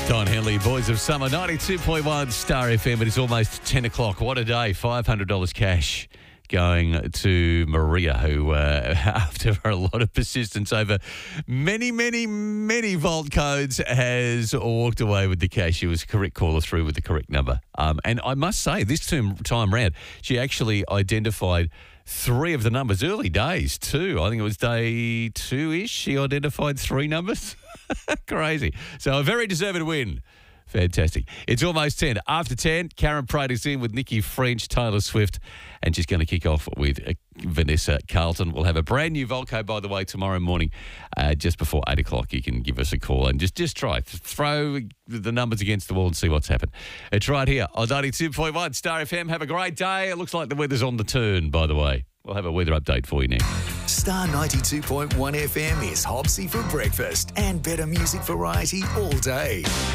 Don Henley, Boys of Summer, 92.1 Star FM. It is almost 10 o'clock. What a day. $500 cash going to Maria, who, after a lot of persistence over many vault codes, has walked away with the cash. She was correct caller through with the correct number. And I must say, this time round, she actually identified three of the numbers. Early days, too. I think it was day 2-ish. She identified three numbers. Crazy. So a very deserved win. Fantastic. It's almost 10. After 10, Karen Prater's in with Nikki French, Taylor Swift, and she's going to kick off with Vanessa Carlton. We'll have a brand new Volco, by the way, tomorrow morning, just before 8 o'clock. You can give us a call and just try. Throw the numbers against the wall and see what's happened. It's right here on 92.1 Star FM. Have a great day. It looks like the weather's on the turn, by the way. We'll have a weather update for you now. Star 92.1 FM is Hobsy for breakfast and better music variety all day.